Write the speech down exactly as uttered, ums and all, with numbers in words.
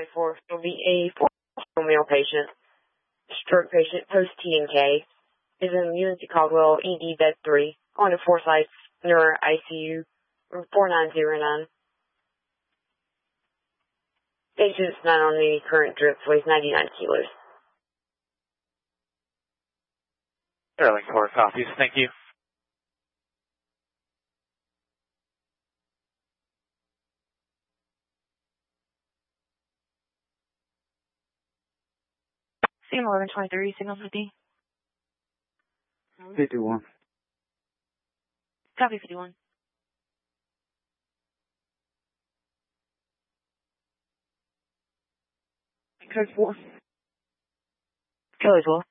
twenty-fourth, there will be a four male patient, stroke patient, post-T and K, is in U N C Caldwell E D bed three, going to Forsyth Neuro I C U, room four nine zero nine. Patient's not on the current drip, weighs ninety-nine kilos. Sterling four copies, thank you. C M eleven twenty-three, signal fifty. fifty-one. Copy fifty-one. Code four. Code twelve.